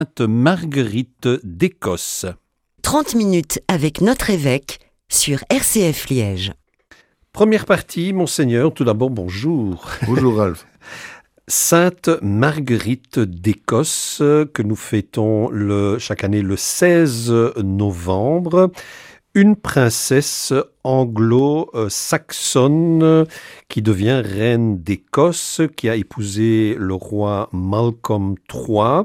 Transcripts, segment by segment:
Sainte Marguerite d'Écosse. 30 minutes avec notre évêque sur RCF Liège. Première partie, Monseigneur, tout d'abord, bonjour. Bonjour Ralph. Sainte Marguerite d'Écosse, que nous fêtons chaque année le 16 novembre. Une princesse anglo-saxonne qui devient reine d'Écosse, qui a épousé le roi Malcolm III,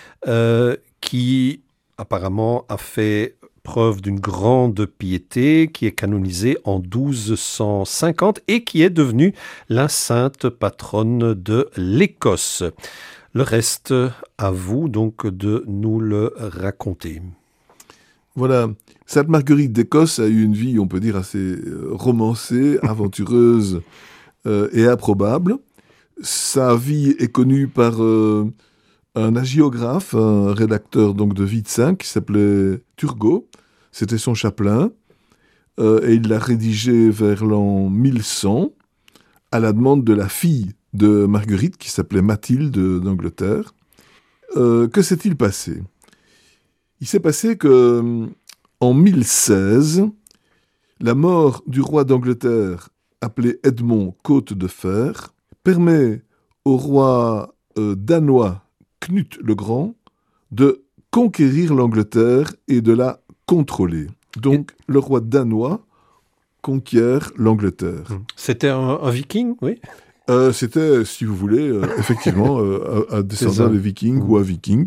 qui apparemment a fait preuve d'une grande piété, qui est canonisée en 1250 et qui est devenue la sainte patronne de l'Écosse. Le reste, à vous donc de nous le raconter. Voilà, Sainte Marguerite d'Écosse a eu une vie, on peut dire, assez romancée, aventureuse et improbable. Sa vie est connue par un hagiographe, un rédacteur donc de vie de saint qui s'appelait Turgot. C'était son chapelain et il l'a rédigé vers l'an 1100 à la demande de la fille de Marguerite qui s'appelait Mathilde d'Angleterre. Que s'est-il passé ? Il s'est passé que en 1016, la mort du roi d'Angleterre, appelé Edmond Côte de Fer, permet au roi danois Knut le Grand de conquérir l'Angleterre et de la contrôler. Donc, le roi danois conquiert l'Angleterre. C'était un viking, oui. C'était, si vous voulez, effectivement, un descendant des Vikings ou un viking.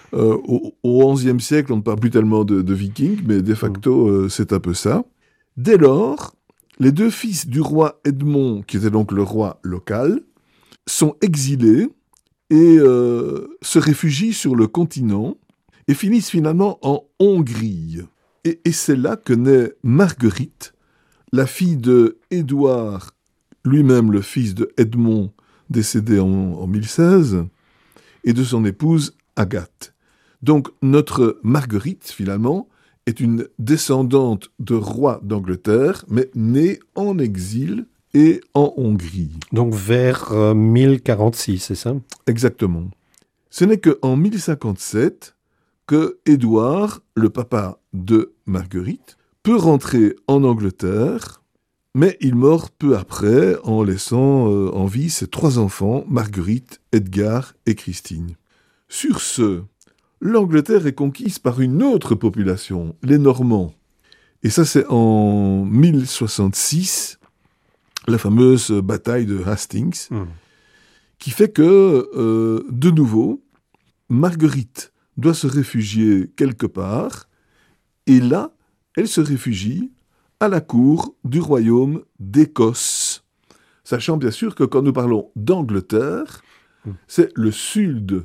Au XIe siècle, on ne parle plus tellement de vikings, mais de facto, c'est un peu ça. Dès lors, les deux fils du roi Edmond, qui était donc le roi local, sont exilés et se réfugient sur le continent et finissent finalement en Hongrie. Et c'est là que naît Marguerite, la fille de Édouard, lui-même le fils de Edmond, décédé en 1016, et de son épouse Agathe. Donc notre Marguerite, finalement, est une descendante de roi d'Angleterre, mais née en exil et en Hongrie. Donc vers 1046, c'est ça ? Exactement. Ce n'est qu'en 1057 que Édouard, le papa de Marguerite, peut rentrer en Angleterre, mais il meurt peu après en laissant en vie ses 3 enfants, Marguerite, Edgar et Christine. Sur ce, l'Angleterre est conquise par une autre population, les Normands. Et ça, c'est en 1066, la fameuse bataille de Hastings, qui fait que, de nouveau, Marguerite doit se réfugier quelque part, et là, elle se réfugie à la cour du royaume d'Écosse. Sachant bien sûr que quand nous parlons d'Angleterre, c'est le sud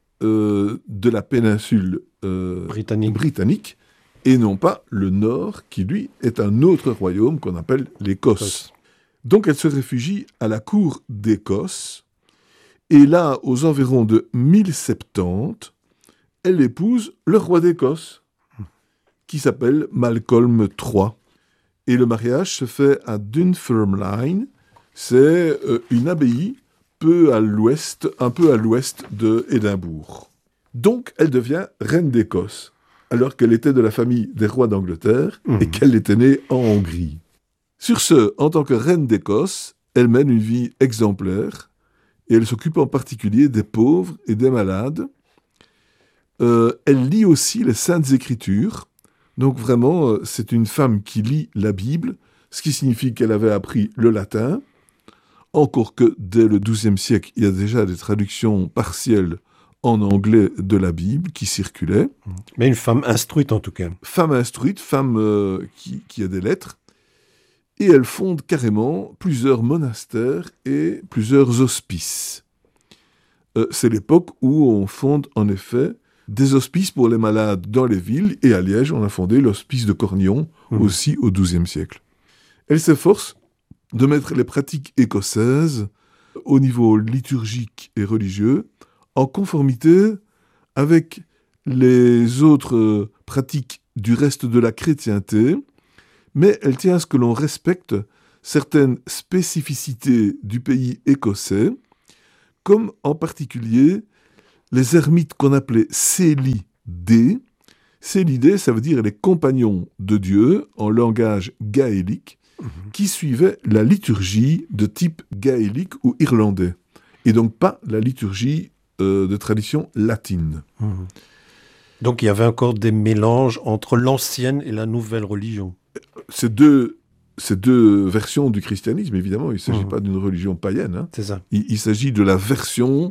de la péninsule britannique, et non pas le nord, qui lui est un autre royaume qu'on appelle l'Écosse. Donc elle se réfugie à la cour d'Écosse, et là, aux environs de 1070, elle épouse le roi d'Écosse, qui s'appelle Malcolm III. Et le mariage se fait à Dunfermline, c'est une abbaye un peu à l'ouest de Édimbourg. Donc, elle devient reine d'Écosse, alors qu'elle était de la famille des rois d'Angleterre et qu'elle était née en Hongrie. Sur ce, en tant que reine d'Écosse, elle mène une vie exemplaire et elle s'occupe en particulier des pauvres et des malades. Elle lit aussi les Saintes Écritures. Donc vraiment, c'est une femme qui lit la Bible, ce qui signifie qu'elle avait appris le latin. Encore que dès le XIIe siècle, il y a déjà des traductions partielles en anglais de la Bible qui circulaient. Mais une femme instruite en tout cas. Femme instruite, femme qui a des lettres. Et elle fonde carrément plusieurs monastères et plusieurs hospices. C'est l'époque où on fonde en effet des hospices pour les malades dans les villes. Et à Liège, on a fondé l'hospice de Cornillon, aussi au XIIe siècle. Elle s'efforce de mettre les pratiques écossaises au niveau liturgique et religieux en conformité avec les autres pratiques du reste de la chrétienté, mais elle tient à ce que l'on respecte certaines spécificités du pays écossais, comme en particulier les ermites qu'on appelait célidés. Célidés, ça veut dire les compagnons de Dieu, en langage gaélique, qui suivaient la liturgie de type gaélique ou irlandais, et donc pas la liturgie de tradition latine. Donc il y avait encore des mélanges entre l'ancienne et la nouvelle religion. Ces deux versions du christianisme, évidemment, il ne s'agit pas d'une religion païenne. Hein. C'est ça. Il s'agit de la version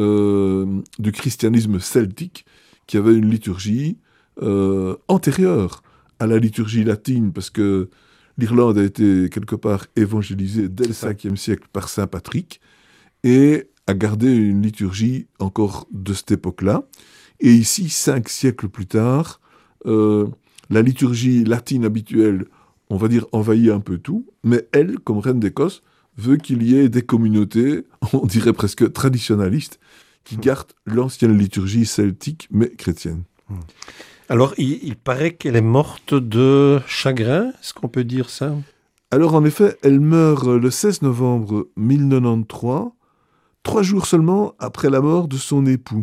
du christianisme celtique qui avait une liturgie antérieure à la liturgie latine, parce que l'Irlande a été quelque part évangélisée dès le 5e siècle par saint Patrick et a gardé une liturgie encore de cette époque-là. Et ici, 5 siècles plus tard, la liturgie latine habituelle, on va dire, envahit un peu tout, mais elle, comme reine d'Écosse, veut qu'il y ait des communautés, on dirait presque traditionnalistes, qui gardent l'ancienne liturgie celtique, mais chrétienne. Alors, il paraît qu'elle est morte de chagrin, est-ce qu'on peut dire ça? Alors, en effet, elle meurt le 16 novembre 1093, 3 jours seulement après la mort de son époux.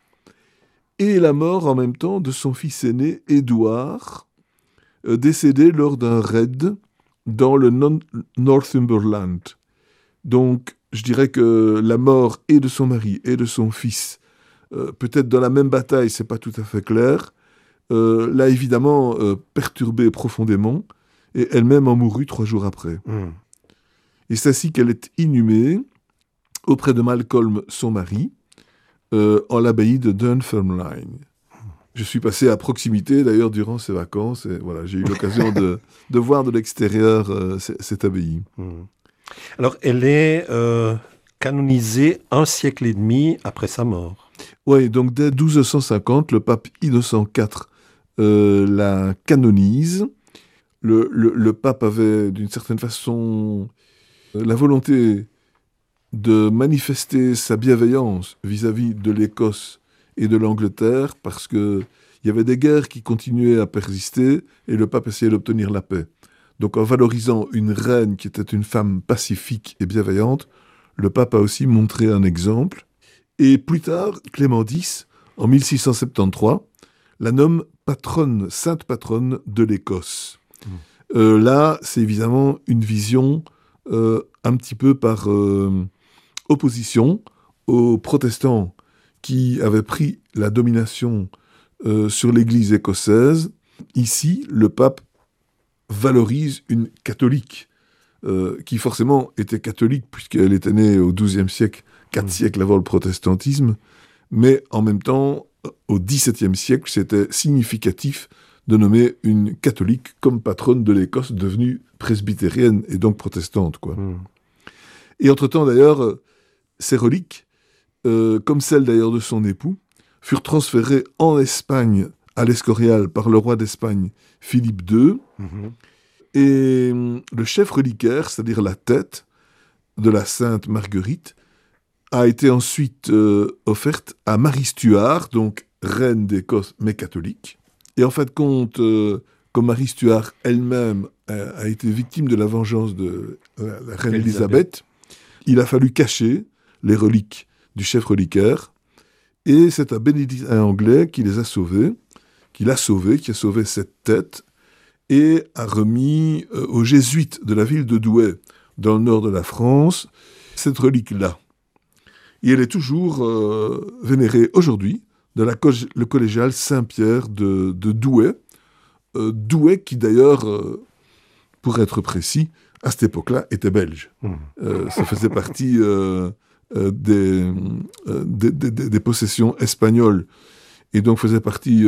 Et la mort en même temps de son fils aîné, Édouard, décédé lors d'un raid dans le Northumberland. Donc, je dirais que la mort et de son mari et de son fils, peut-être dans la même bataille, c'est pas tout à fait clair, l'a évidemment perturbée profondément, et elle-même en mourut 3 jours après. Et c'est ainsi qu'elle est inhumée auprès de Malcolm, son mari, en l'abbaye de Dunfermline. Je suis passé à proximité, d'ailleurs, durant ces vacances, et voilà, j'ai eu l'occasion de voir de l'extérieur cette abbaye. Alors, elle est canonisée 1 siècle et demi après sa mort. Oui, donc dès 1250, le pape Innocent IV la canonise. Le pape avait, d'une certaine façon, la volonté de manifester sa bienveillance vis-à-vis de l'Écosse et de l'Angleterre, parce qu'il y avait des guerres qui continuaient à persister, et le pape essayait d'obtenir la paix. Donc en valorisant une reine qui était une femme pacifique et bienveillante, le pape a aussi montré un exemple. Et plus tard, Clément X, en 1673, la nomme patronne, sainte patronne de l'Écosse. Là, c'est évidemment une vision un petit peu par opposition aux protestants qui avaient pris la domination sur l'Église écossaise. Ici, le pape valorise une catholique, qui forcément était catholique puisqu'elle était née au XIIe siècle, 4 siècles avant le protestantisme, mais en même temps, au XVIIe siècle, c'était significatif de nommer une catholique comme patronne de l'Écosse, devenue presbytérienne et donc protestante, quoi. Et entre-temps, d'ailleurs, ces reliques, comme celles d'ailleurs de son époux, furent transférées en Espagne à l'Escorial par le roi d'Espagne, Philippe II. Et le chef reliquaire, c'est-à-dire la tête de la Sainte Marguerite, a été ensuite offerte à Marie Stuart, donc reine d'Écosse mais catholique. Et en fin de compte, comme Marie Stuart elle-même a été victime de la vengeance de la reine Élisabeth, il a fallu cacher les reliques du chef reliquaire. Et c'est un bénédictin anglais qui les a sauvés, qui a sauvé cette tête, et a remis aux jésuites de la ville de Douai, dans le nord de la France, cette relique-là. Et elle est toujours vénérée aujourd'hui dans le collégial Saint-Pierre de Douai. Douai qui d'ailleurs, pour être précis, à cette époque-là, était belge. Ça faisait partie des possessions espagnoles, et donc faisait partie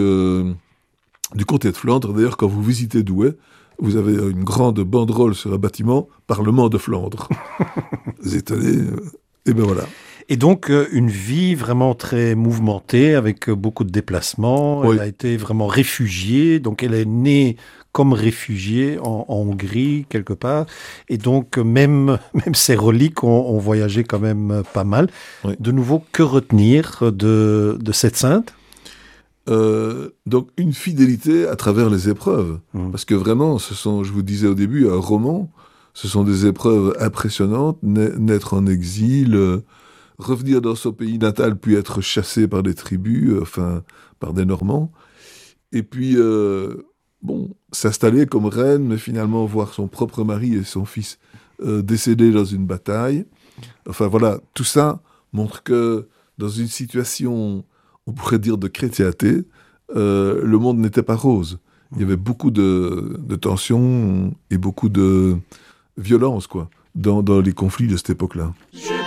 du comté de Flandre. D'ailleurs, quand vous visitez Douai, vous avez une grande banderole sur un bâtiment « Parlement de Flandre ». Vous êtes étonné, et ben voilà. Et donc, une vie vraiment très mouvementée, avec beaucoup de déplacements. Oui. Elle a été vraiment réfugiée. Donc, elle est née comme réfugiée en Hongrie, quelque part. Et donc, même ses reliques ont voyagé quand même pas mal. Oui. De nouveau, que retenir de cette sainte ? Donc, une fidélité à travers les épreuves. Parce que vraiment, ce sont, je vous disais au début, un roman. Ce sont des épreuves impressionnantes. Naître en exil... revenir dans son pays natal, puis être chassée par des tribus, par des Normands. Et puis, s'installer comme reine, mais finalement voir son propre mari et son fils décédés dans une bataille. Enfin voilà, tout ça montre que dans une situation, on pourrait dire de chrétienté, le monde n'était pas rose. Il y avait beaucoup de tensions et beaucoup de violence, quoi, dans les conflits de cette époque-là.